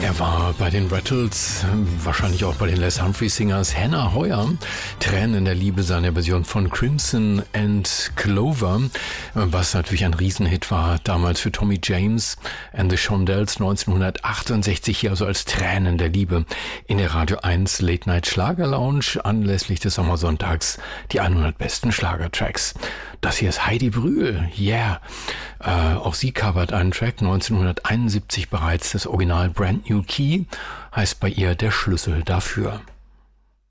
Er war bei den Rattles, wahrscheinlich auch bei den Les Humphrey Singers. Hannah Hoyer, Tränen in der Liebe, seine Version von Crimson and Clover, was natürlich ein Riesenhit war damals für Tommy James and the Shondells 1968, hier also als Tränen der Liebe in der Radio 1 Late Night Schlager Lounge anlässlich des Sommersonntags, die 100 besten Schlagertracks. Das hier ist Heidi Brühl, yeah. Auch sie covert einen Track, 1971 bereits, das Original Brand New Key, heißt bei ihr Der Schlüssel dafür.